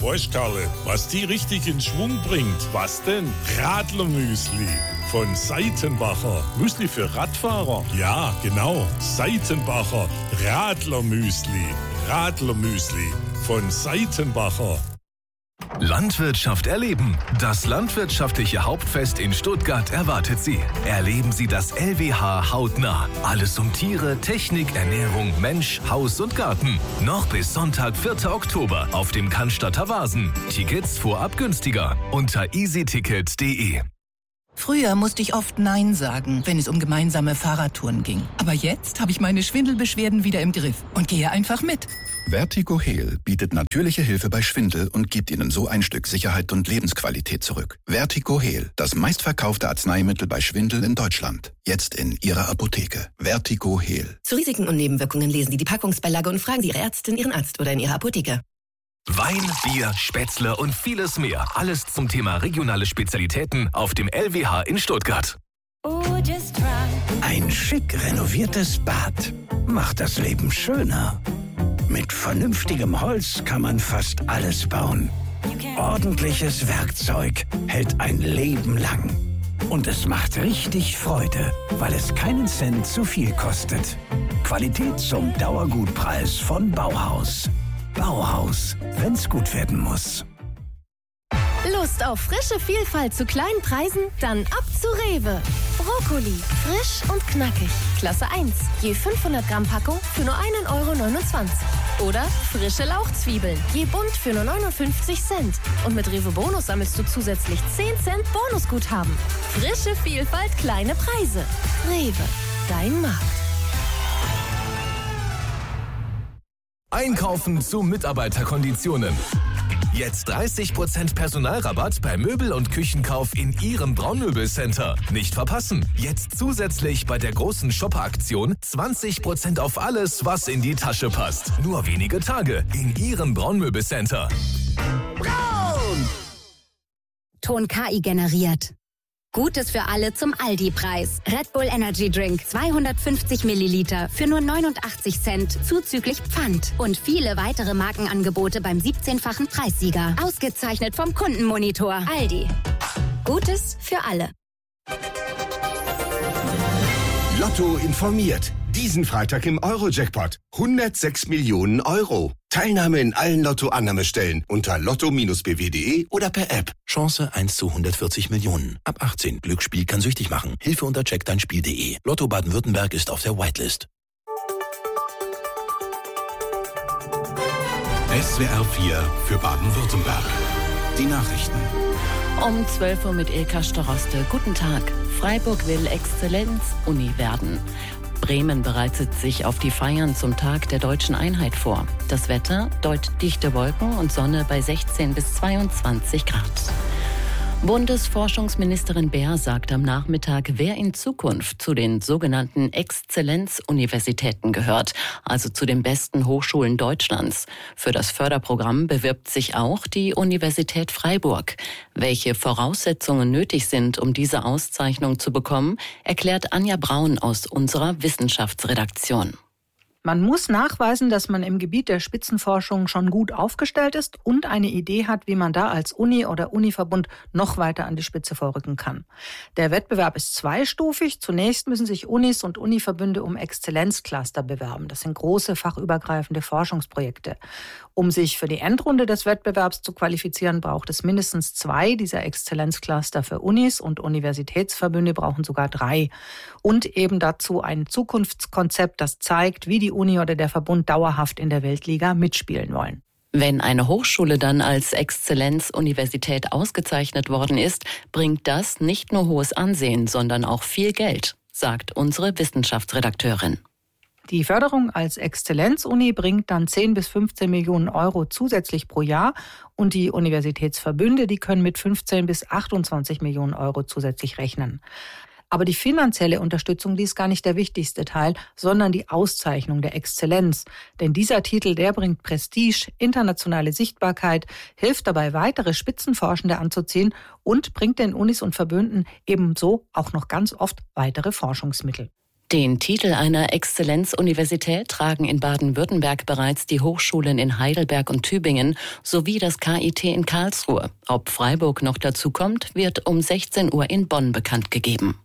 Weißt Karle, was die richtig in Schwung bringt? Was denn? Radlermüsli von Seitenbacher. Müsli für Radfahrer? Ja, genau. Seitenbacher Radlermüsli. Radlermüsli von Seitenbacher. Landwirtschaft erleben. Das landwirtschaftliche Hauptfest in Stuttgart erwartet Sie. Erleben Sie das LWH hautnah. Alles um Tiere, Technik, Ernährung, Mensch, Haus und Garten. Noch bis Sonntag, 4. Oktober auf dem Cannstatter Wasen. Tickets vorab günstiger unter easyticket.de. Früher musste ich oft Nein sagen, wenn es um gemeinsame Fahrradtouren ging. Aber jetzt habe ich meine Schwindelbeschwerden wieder im Griff und gehe einfach mit. Vertigo-Heal bietet natürliche Hilfe bei Schwindel und gibt Ihnen so ein Stück Sicherheit und Lebensqualität zurück. Vertigo-Heal, das meistverkaufte Arzneimittel bei Schwindel in Deutschland. Jetzt in Ihrer Apotheke. Vertigo-Heal. Zu Risiken und Nebenwirkungen lesen Sie die Packungsbeilage und fragen Sie Ihre Ärztin, Ihren Arzt oder in Ihrer Apotheke. Wein, Bier, Spätzle und vieles mehr. Alles zum Thema regionale Spezialitäten auf dem LWH in Stuttgart. Ein schick renoviertes Bad macht das Leben schöner. Mit vernünftigem Holz kann man fast alles bauen. Ordentliches Werkzeug hält ein Leben lang. Und es macht richtig Freude, weil es keinen Cent zu viel kostet. Qualität zum Dauergutpreis von Bauhaus. Bauhaus, wenn's gut werden muss. Lust auf frische Vielfalt zu kleinen Preisen? Dann ab zu Rewe. Brokkoli, frisch und knackig. Klasse 1, je 500 Gramm Packung für nur 1,29 €. Oder frische Lauchzwiebeln, je bunt für nur 59 Cent. Und mit Rewe Bonus sammelst du zusätzlich 10 Cent Bonusguthaben. Frische Vielfalt, kleine Preise. Rewe, dein Markt. Einkaufen zu Mitarbeiterkonditionen. Jetzt 30% Personalrabatt bei Möbel- und Küchenkauf in Ihrem Braunmöbelcenter. Nicht verpassen. Jetzt zusätzlich bei der großen Shopper-Aktion 20% auf alles, was in die Tasche passt. Nur wenige Tage in Ihrem Braunmöbelcenter. Braun! Ton KI generiert. Gutes für alle zum Aldi-Preis. Red Bull Energy Drink 250 Milliliter für nur 89 Cent zuzüglich Pfand. Und viele weitere Markenangebote beim 17-fachen Preissieger. Ausgezeichnet vom Kundenmonitor. Aldi. Gutes für alle. Lotto informiert. Diesen Freitag im Euro-Jackpot. 106 Millionen Euro. Teilnahme in allen Lotto-Annahmestellen unter lotto-bw.de oder per App. Chance 1 zu 140 Millionen. Ab 18. Glücksspiel kann süchtig machen. Hilfe unter checkdeinspiel.de. Lotto Baden-Württemberg ist auf der Whitelist. SWR 4 für Baden-Württemberg. Die Nachrichten. Um 12 Uhr mit Ilka Storoste. Guten Tag. Freiburg will Exzellenz-Uni werden. Bremen bereitet sich auf die Feiern zum Tag der Deutschen Einheit vor. Das Wetter, dort dichte Wolken und Sonne bei 16 bis 22 Grad. Bundesforschungsministerin Baer sagt am Nachmittag, wer in Zukunft zu den sogenannten Exzellenzuniversitäten gehört, also zu den besten Hochschulen Deutschlands. Für das Förderprogramm bewirbt sich auch die Universität Freiburg. Welche Voraussetzungen nötig sind, um diese Auszeichnung zu bekommen, erklärt Anja Braun aus unserer Wissenschaftsredaktion. Man muss nachweisen, dass man im Gebiet der Spitzenforschung schon gut aufgestellt ist und eine Idee hat, wie man da als Uni oder Univerbund noch weiter an die Spitze vorrücken kann. Der Wettbewerb ist zweistufig. Zunächst müssen sich Unis und Univerbünde um Exzellenzcluster bewerben. Das sind große fachübergreifende Forschungsprojekte. Um sich für die Endrunde des Wettbewerbs zu qualifizieren, braucht es mindestens 2 dieser Exzellenzcluster für Unis und Universitätsverbünde brauchen sogar 3. Und eben dazu ein Zukunftskonzept, das zeigt, wie die Uni oder der Verbund dauerhaft in der Weltliga mitspielen wollen. Wenn eine Hochschule dann als Exzellenzuniversität ausgezeichnet worden ist, bringt das nicht nur hohes Ansehen, sondern auch viel Geld, sagt unsere Wissenschaftsredakteurin. Die Förderung als Exzellenzuni bringt dann 10 bis 15 Millionen Euro zusätzlich pro Jahr und die Universitätsverbünde, die können mit 15 bis 28 Millionen Euro zusätzlich rechnen. Aber die finanzielle Unterstützung, die ist gar nicht der wichtigste Teil, sondern die Auszeichnung der Exzellenz. Denn dieser Titel, der bringt Prestige, internationale Sichtbarkeit, hilft dabei, weitere Spitzenforschende anzuziehen und bringt den Unis und Verbünden ebenso auch noch ganz oft weitere Forschungsmittel. Den Titel einer Exzellenzuniversität tragen in Baden-Württemberg bereits die Hochschulen in Heidelberg und Tübingen sowie das KIT in Karlsruhe. Ob Freiburg noch dazukommt, wird um 16 Uhr in Bonn bekannt gegeben.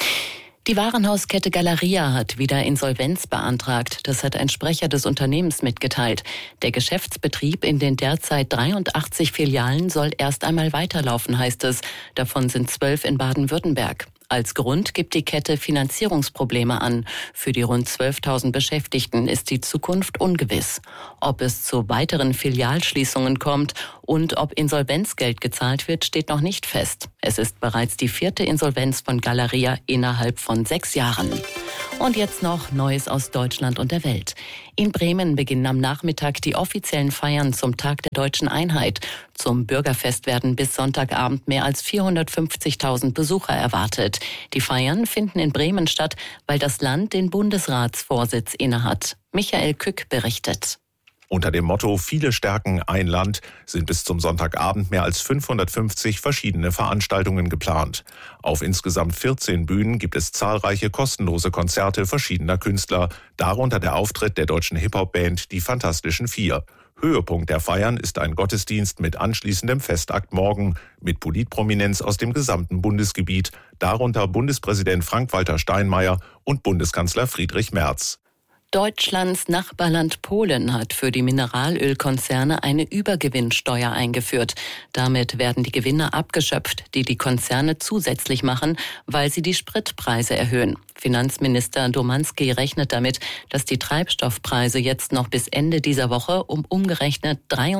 Die Warenhauskette Galeria hat wieder Insolvenz beantragt. Das hat ein Sprecher des Unternehmens mitgeteilt. Der Geschäftsbetrieb in den derzeit 83 Filialen soll erst einmal weiterlaufen, heißt es. Davon sind 12 in Baden-Württemberg. Als Grund gibt die Kette Finanzierungsprobleme an. Für die rund 12.000 Beschäftigten ist die Zukunft ungewiss. Ob es zu weiteren Filialschließungen kommt und ob Insolvenzgeld gezahlt wird, steht noch nicht fest. Es ist bereits die 4. Insolvenz von Galeria innerhalb von 6 Jahren. Und jetzt noch Neues aus Deutschland und der Welt. In Bremen beginnen am Nachmittag die offiziellen Feiern zum Tag der Deutschen Einheit. Zum Bürgerfest werden bis Sonntagabend mehr als 450.000 Besucher erwartet. Die Feiern finden in Bremen statt, weil das Land den Bundesratsvorsitz innehat. Michael Kück berichtet. Unter dem Motto »Viele stärken ein Land« sind bis zum Sonntagabend mehr als 550 verschiedene Veranstaltungen geplant. Auf insgesamt 14 Bühnen gibt es zahlreiche kostenlose Konzerte verschiedener Künstler, darunter der Auftritt der deutschen Hip-Hop-Band Die Fantastischen Vier. Höhepunkt der Feiern ist ein Gottesdienst mit anschließendem Festakt morgen, mit Politprominenz aus dem gesamten Bundesgebiet, darunter Bundespräsident Frank-Walter Steinmeier und Bundeskanzler Friedrich Merz. Deutschlands Nachbarland Polen hat für die Mineralölkonzerne eine Übergewinnsteuer eingeführt. Damit werden die Gewinne abgeschöpft, die die Konzerne zusätzlich machen, weil sie die Spritpreise erhöhen. Finanzminister Domanski rechnet damit, dass die Treibstoffpreise jetzt noch bis Ende dieser Woche um umgerechnet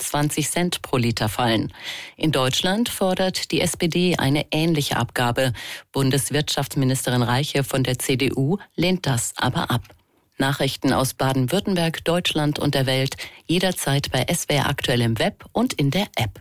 23 Cent pro Liter fallen. In Deutschland fordert die SPD eine ähnliche Abgabe. Bundeswirtschaftsministerin Reiche von der CDU lehnt das aber ab. Nachrichten aus Baden-Württemberg, Deutschland und der Welt jederzeit bei SWR Aktuell im Web und in der App.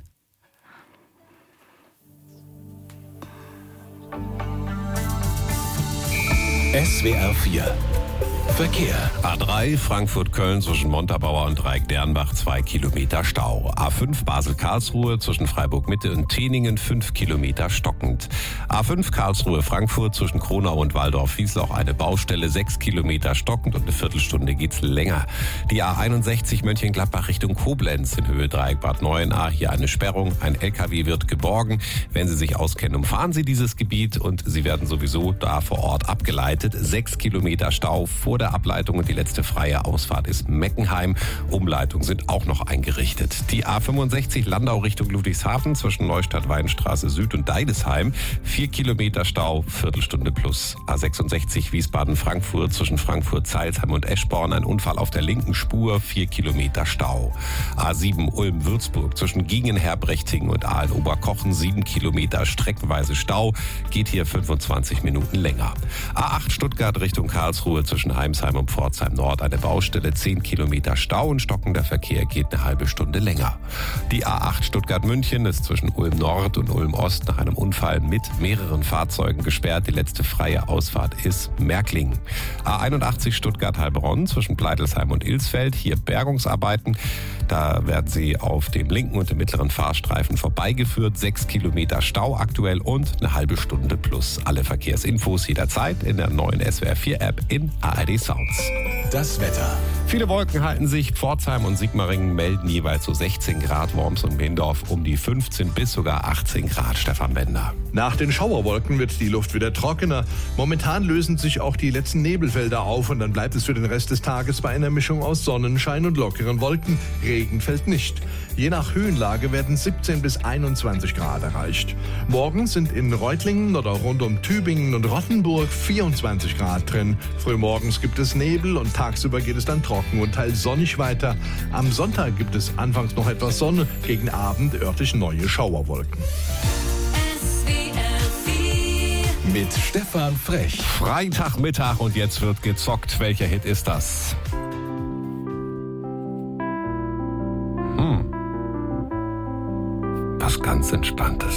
SWR 4 Verkehr. A3 Frankfurt-Köln zwischen Montabaur und Dreieck-Dernbach 2 Kilometer Stau. A5 Basel-Karlsruhe zwischen Freiburg-Mitte und Teningen 5 Kilometer stockend. A5 Karlsruhe-Frankfurt zwischen Kronau und Waldorf-Wiesloch eine Baustelle 6 Kilometer stockend und eine Viertelstunde geht's länger. Die A61 Mönchengladbach Richtung Koblenz in Höhe Dreieck Bad Neuenahr. Hier eine Sperrung. Ein LKW wird geborgen. Wenn Sie sich auskennen, umfahren Sie dieses Gebiet und Sie werden sowieso da vor Ort abgeleitet. 6 Kilometer Stau vor der Ableitung und die letzte freie Ausfahrt ist Meckenheim. Umleitungen sind auch noch eingerichtet. Die A65 Landau Richtung Ludwigshafen zwischen Neustadt-Weinstraße Süd und Deidesheim. 4 Kilometer Stau, Viertelstunde plus. A66 Wiesbaden-Frankfurt zwischen Frankfurt-Zeilsheim und Eschborn. Ein Unfall auf der linken Spur, 4 Kilometer Stau. A7 Ulm-Würzburg zwischen Giengen-Herbrechtingen und Aalen-Oberkochen 7 Kilometer streckenweise Stau. Geht hier 25 Minuten länger. A8 Stuttgart Richtung Karlsruhe zwischen Heimsheim und Pforzheim Nord eine Baustelle, 10 Kilometer Stau und stockender Verkehr geht eine halbe Stunde länger. Die A8 Stuttgart-München ist zwischen Ulm Nord und Ulm Ost nach einem Unfall mit mehreren Fahrzeugen gesperrt. Die letzte freie Ausfahrt ist Märklingen. A81 Stuttgart-Heilbronn zwischen Pleitelsheim und Ilsfeld, hier Bergungsarbeiten. Da werden sie auf dem linken und dem mittleren Fahrstreifen vorbeigeführt. 6 Kilometer Stau aktuell und eine halbe Stunde plus. Alle Verkehrsinfos jederzeit in der neuen SWR 4 App in ARD Sounds. Das Wetter. Viele Wolken halten sich. Pforzheim und Sigmaringen melden jeweils so 16 Grad, Worms und Bindorf um die 15 bis sogar 18 Grad. Stefan Bender. Nach den Schauerwolken wird die Luft wieder trockener. Momentan lösen sich auch die letzten Nebelfelder auf und dann bleibt es für den Rest des Tages bei einer Mischung aus Sonnenschein und lockeren Wolken. Regen fällt nicht. Je nach Höhenlage werden 17 bis 21 Grad erreicht. Morgen sind in Reutlingen oder rund um Tübingen und Rottenburg 24 Grad drin. Frühmorgens gibt es Nebel und tagsüber geht es dann trocken und teils sonnig weiter. Am Sonntag gibt es anfangs noch etwas Sonne, gegen Abend örtlich neue Schauerwolken. Mit Stefan Frech. Freitagmittag und jetzt wird gezockt. Welcher Hit ist das? Was ganz Entspanntes.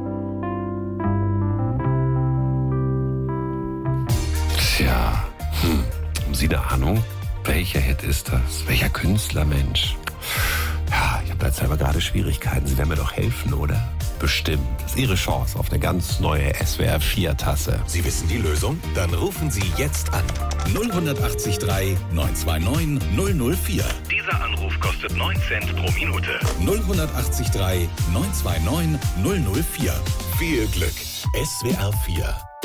Tja, haben Sie eine Ahnung? Welcher Hit ist das? Welcher Künstler, Mensch? Ja, ich habe da jetzt selber gerade Schwierigkeiten. Sie werden mir doch helfen, oder? bestimmt. Das ist Ihre Chance auf eine ganz neue SWR 4-Tasse. Sie wissen die Lösung? Dann rufen Sie jetzt an. 0183 929 004. Dieser Anruf kostet 9 Cent pro Minute. 0183 929 004. Viel Glück. SWR 4